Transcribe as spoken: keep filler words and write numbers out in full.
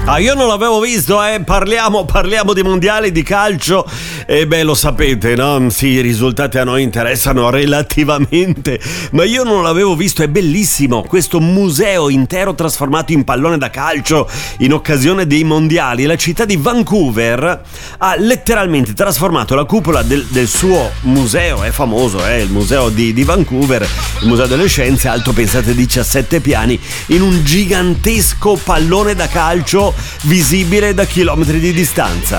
Ah, io non l'avevo visto, eh. Parliamo, parliamo di mondiali di calcio. E beh, lo sapete, no? Sì, i risultati a noi interessano relativamente, ma io non l'avevo visto. È bellissimo questo museo intero trasformato in pallone da calcio in occasione dei mondiali. La città di Vancouver ha letteralmente trasformato la cupola del, del suo museo, è famoso, eh, il museo di, di Vancouver, il museo delle scienze, alto pensate diciassette piani, in un gigantesco pallone da calcio visibile da chilometri di distanza.